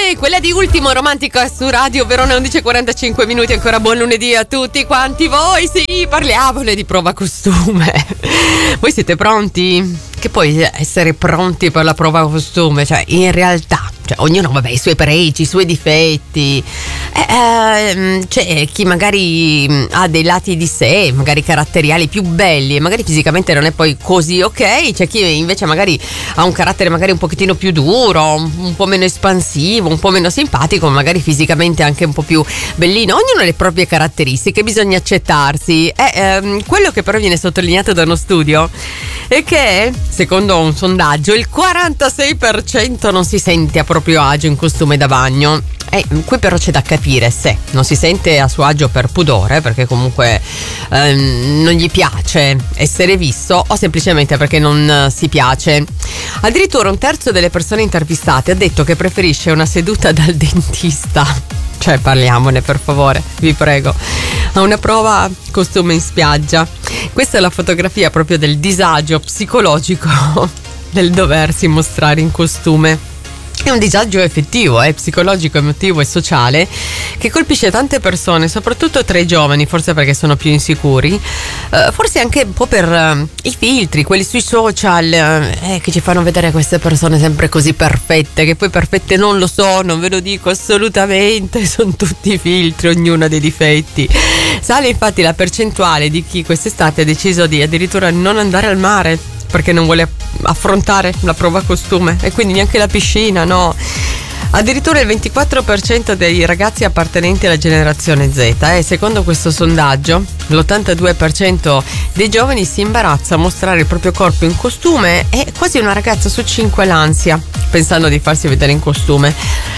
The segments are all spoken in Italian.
quella di Ultimo Romantico su Radio Verona 11:45 minuti. Ancora buon lunedì a tutti quanti voi. Sì, parliamone di prova costume. Voi siete pronti? Che poi essere pronti per la prova costume, cioè in realtà, ognuno vabbè i suoi pregi, i suoi difetti, c'è chi magari ha dei lati di sé magari caratteriali più belli e magari fisicamente non è poi così ok, c'è chi invece magari ha un carattere magari un pochettino più duro, un po' meno espansivo, un po' meno simpatico, magari fisicamente anche un po' più bellino. Ognuno ha le proprie caratteristiche, bisogna accettarsi. Quello che però viene sottolineato da uno studio è che, secondo un sondaggio, il 46% non si sente a proprio agio in costume da bagno. Qui però c'è da capire se non si sente a suo agio per pudore, perché comunque non gli piace essere visto, o semplicemente perché non si piace. Addirittura un terzo delle persone intervistate ha detto che preferisce una seduta dal dentista. Cioè, parliamone per favore, vi prego, a una prova costume in spiaggia. Questa è la fotografia proprio del disagio psicologico del doversi mostrare in costume. È un disagio effettivo, psicologico, emotivo e sociale, che colpisce tante persone, soprattutto tra i giovani, forse perché sono più insicuri, forse anche un po' per i filtri, quelli sui social, che ci fanno vedere queste persone sempre così perfette, che poi perfette non lo sono, ve lo dico assolutamente, sono tutti filtri, ognuno ha dei difetti. Sale infatti la percentuale di chi quest'estate ha deciso di addirittura non andare al mare perché non vuole affrontare la prova costume, e quindi neanche la piscina, no. Addirittura il 24% dei ragazzi appartenenti alla generazione Z, secondo questo sondaggio l'82% dei giovani si imbarazza a mostrare il proprio corpo in costume, e quasi una ragazza su 5 l'ansia pensando di farsi vedere in costume.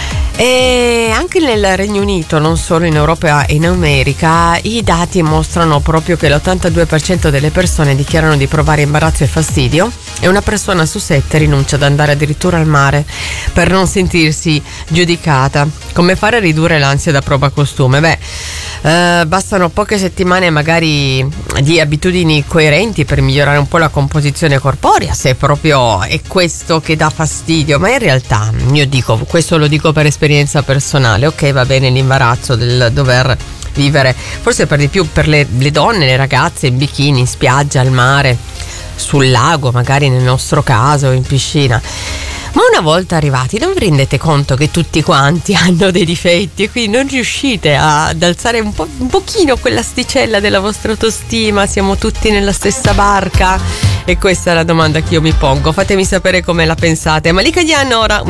E anche nel Regno Unito, non solo in Europa e in America, i dati mostrano proprio che l'82% delle persone dichiarano di provare imbarazzo e fastidio, e una persona su 7 rinuncia ad andare addirittura al mare per non sentirsi giudicata. Come fare a ridurre l'ansia da prova costume? Bastano poche settimane magari di abitudini coerenti per migliorare un po' la composizione corporea, se proprio è questo che dà fastidio. Ma in realtà io dico, questo lo dico per esperienza personale, ok, va bene l'imbarazzo del dover vivere, forse per di più per le donne, le ragazze in bikini, in spiaggia, al mare, sul lago, magari nel nostro caso in piscina. Ma una volta arrivati non vi rendete conto che tutti quanti hanno dei difetti, e quindi non riuscite ad alzare un pochino quell'asticella della vostra autostima? Siamo tutti nella stessa barca? E questa è la domanda che io mi pongo. Fatemi sapere come la pensate. Malika Dianna ora.